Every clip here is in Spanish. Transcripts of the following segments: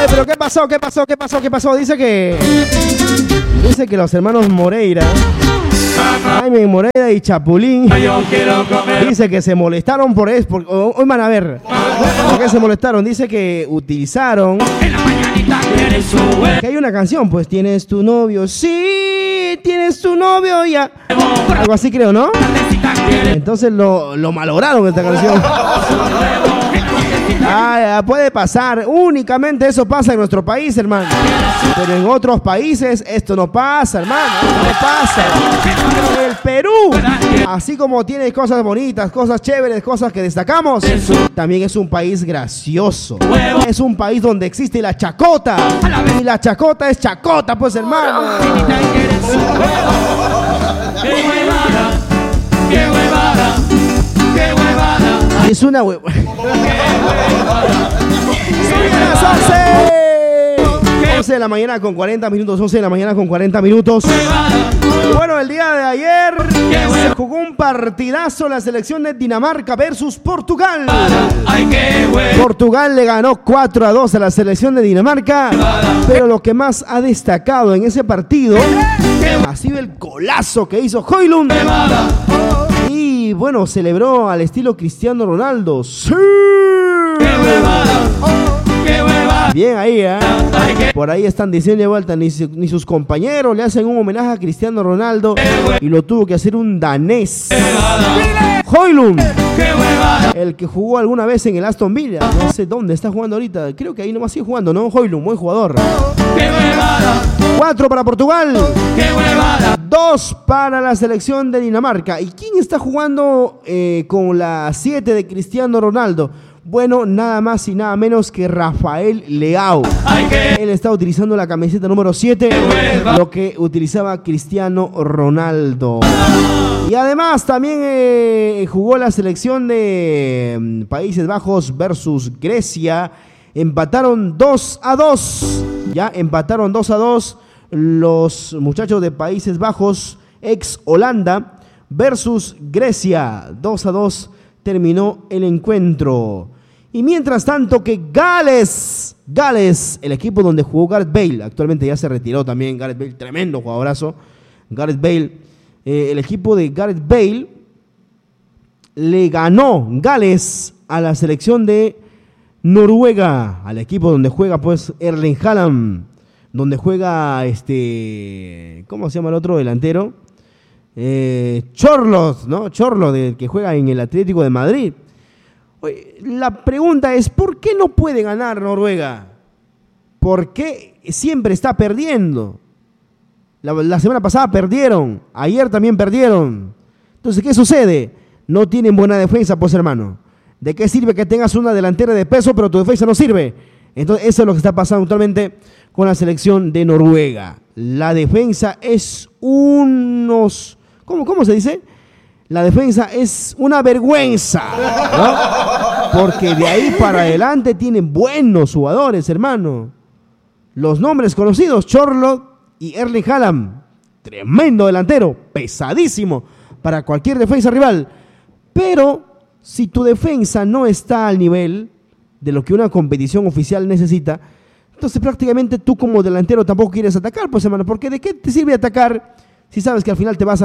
pero ¿qué pasó? Dice que los hermanos Moreira, Jaime Moreira y Chapulín, dice que se molestaron por eso. Hoy van a ver por qué se molestaron. Dice que utilizaron que hay una canción, pues tienes tu novio, sí, tienes tu novio ya, algo así creo, ¿no? Entonces lo malograron esta canción. Puede pasar, únicamente eso pasa en nuestro país, hermano. Pero en otros países esto no pasa, hermano. No pasa. El Perú, así como tiene cosas bonitas, cosas chéveres, cosas que destacamos, también es un país gracioso. Es un país donde existe la chacota. Y la chacota es chacota, pues, hermano. ¡Qué huevada! ¡Qué huevada! ¡Qué huevada! Es una huevada. ¡Son las 11 de la mañana con 40 minutos! 11 de la mañana con 40 minutos. Y bueno, el día de ayer se jugó un partidazo la selección de Dinamarca versus Portugal. Portugal le ganó 4-2 a la selección de Dinamarca. Pero lo que más ha destacado en ese partido ha sido el golazo que hizo Højlund. Y bueno, celebró al estilo Cristiano Ronaldo. ¡Sí! ¡Qué huevada! ¡Qué huevada! Bien ahí, ¿eh? Por ahí están diciendo de vuelta, ni sus compañeros le hacen un homenaje a Cristiano Ronaldo y lo tuvo que hacer un danés. Højlund, el que jugó alguna vez en el Aston Villa. No sé dónde está jugando ahorita. Creo que ahí nomás sigue jugando, ¿no? Højlund, buen jugador. 4 para Portugal. 2 para la selección de Dinamarca. ¿Y quién está jugando con la 7 de Cristiano Ronaldo? Bueno, nada más y nada menos que Rafael Leao. Él está utilizando la camiseta número 7, lo que utilizaba Cristiano Ronaldo. Y además también jugó la selección de Países Bajos versus Grecia. Empataron 2-2. Ya empataron 2-2 los muchachos de Países Bajos, ex Holanda, versus Grecia. 2-2 terminó el encuentro. Y mientras tanto que Gales, el equipo donde jugó Gareth Bale, actualmente ya se retiró también Gareth Bale, tremendo jugadorazo, Gareth Bale, el equipo de Gareth Bale le ganó Gales a la selección de Noruega, al equipo donde juega pues Erling Haaland, donde juega ¿cómo se llama el otro delantero? Chorlot, ¿no? Chorlot, que juega en el Atlético de Madrid. Oye, la pregunta es, ¿por qué no puede ganar Noruega? ¿Por qué siempre está perdiendo? La semana pasada perdieron, ayer también perdieron. Entonces, ¿qué sucede? No tienen buena defensa, pues, hermano. ¿De qué sirve que tengas una delantera de peso, pero tu defensa no sirve? Entonces, eso es lo que está pasando actualmente con la selección de Noruega. La defensa es unos... ¿Cómo se dice? La defensa es una vergüenza, ¿no? Porque de ahí para adelante tienen buenos jugadores, hermano. Los nombres conocidos, Chorlot y Erling Haaland. Tremendo delantero, pesadísimo para cualquier defensa rival. Pero si tu defensa no está al nivel de lo que una competición oficial necesita, entonces prácticamente tú como delantero tampoco quieres atacar, pues, hermano. Porque ¿de qué te sirve atacar si sabes que al final te vas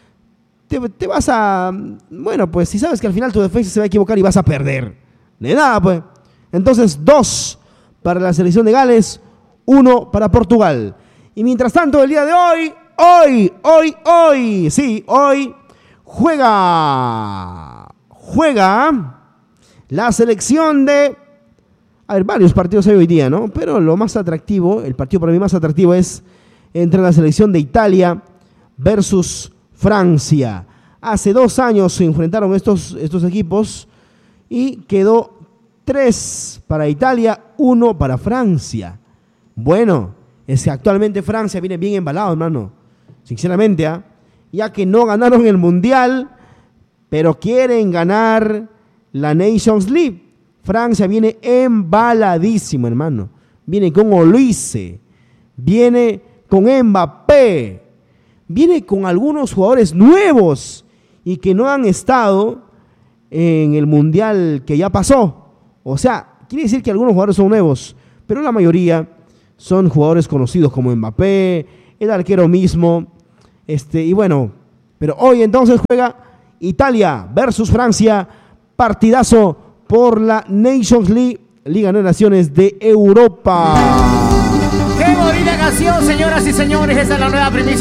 a... Bueno, pues si sabes que al final tu defensa se va a equivocar y vas a perder. De nada, pues. Entonces, 2 para la selección de Gales, 1 para Portugal. Y mientras tanto, el día de hoy, hoy juega la selección de... A ver, varios partidos hay hoy día, ¿no? Pero lo más atractivo, el partido para mí más atractivo es entre la selección de Italia versus Francia. Hace 2 años se enfrentaron estos equipos y quedó 3 para Italia, 1 para Francia. Bueno, es que actualmente Francia viene bien embalado, hermano. Sinceramente, ya que no ganaron el Mundial, pero quieren ganar la Nations League. Francia viene embaladísimo, hermano. Viene con Olise, viene con Mbappé, viene con algunos jugadores nuevos y que no han estado en el Mundial que ya pasó. O sea, quiere decir que algunos jugadores son nuevos, pero la mayoría son jugadores conocidos como Mbappé, el arquero mismo, y bueno, pero hoy entonces juega Italia versus Francia, partidazo por la Nations League, Liga de Naciones de Europa. ¡Qué bonita canción, señoras y señores! Esa es la nueva primicia